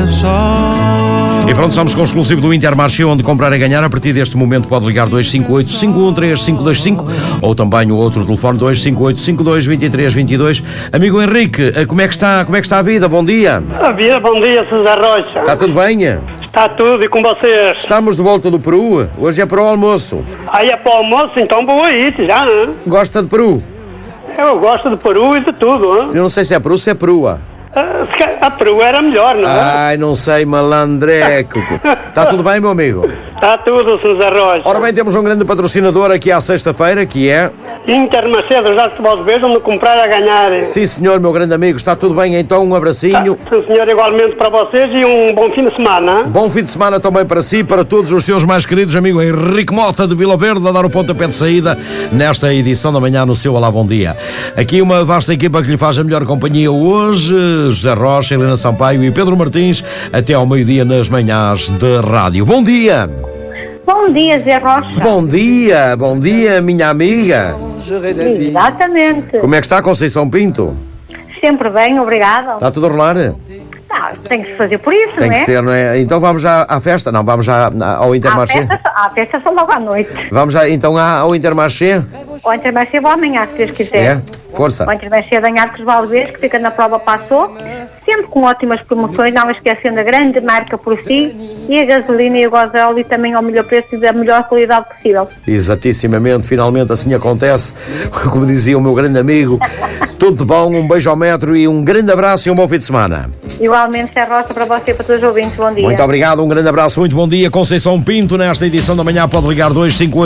E pronto, estamos com o exclusivo do Intermarché, onde comprar é ganhar. A partir deste momento pode ligar 258-513-525 ou também o outro telefone 258-52-23-22. Amigo Henrique, como é que está a vida? Bom dia. A vida, bom dia, César Rocha. Está tudo bem? Está tudo, e com vocês? Estamos de volta do Peru. Hoje é para o almoço. Aí é para o almoço, então vou aí, já, né? Gosta de Peru? Eu gosto de Peru e de tudo, né? Eu não sei se é Peru ou se é perua. A Peru era melhor, não é? Ai, não sei, malandreco. Está tudo bem, meu amigo? Está tudo, César Rocha. Ora bem, temos um grande patrocinador aqui à sexta-feira, que é... Intermarché dos Jogos de Futebol de Vez, onde comprar a ganhar. Sim, senhor, meu grande amigo. Está tudo bem, então, um abracinho. Sim, senhor, igualmente para vocês e um bom fim de semana. Bom fim de semana também para si, para todos os seus mais queridos amigos. Henrique Mota de Vila Verde a dar o pontapé de saída nesta edição da manhã no seu Olá, Bom Dia. Aqui uma vasta equipa que lhe faz a melhor companhia hoje. José Rocha, Helena Sampaio e Pedro Martins, até ao meio-dia nas manhãs de rádio. Bom dia! Bom dia, Zé Rocha. Bom dia, minha amiga. Exatamente. Como é que está a Conceição Pinto? Sempre bem, obrigada. Está tudo a rolar? Tem que se fazer por isso, Tem não é? que ser, não é? Então vamos já à festa? Não, vamos já ao Intermarché? À festa só logo à noite. Vamos já então ao Intermarché? O Intermarché vou amanhã, se Deus quiser. É? Força. O Intermarché de Arcos Valdez, que fica na prova passou, sempre com ótimas promoções, não esquecendo a grande marca por si, e a gasolina e o gasóleo também ao melhor preço e da melhor qualidade possível. Exatissimamente, finalmente assim acontece, como dizia o meu grande amigo. Tudo de bom, um beijo ao metro e um grande abraço e um bom fim de semana. Igualmente, Zé Rocha, para você e para todos os ouvintes, bom dia. Muito obrigado, um grande abraço, muito bom dia. Conceição Pinto, nesta edição da manhã pode ligar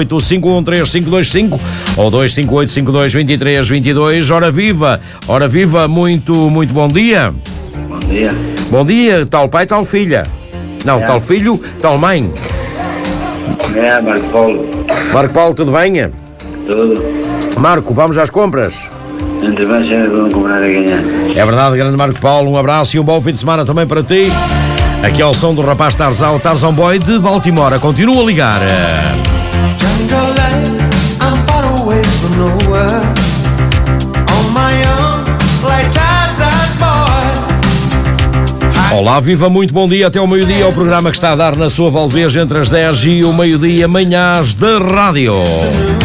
258-513-525 ou 258-52-23-22. Ora viva, muito bom dia. Bom dia. Bom dia, tal pai, tal filha. Não, tal filho, tal mãe. É, Marco Paulo. Marco Paulo, tudo bem? Tudo. Marco, vamos às compras. Entre mais vão comprar a ganhar. É verdade, grande Marco Paulo, um abraço e um bom fim de semana também para ti. Aqui ao som do rapaz Tarzan, o Tarzan Boy de Baltimora. Continua a ligar. Olá, viva, muito bom dia, até ao meio-dia, o programa que está a dar na sua Valdez entre as 10 e o meio-dia, manhãs de rádio.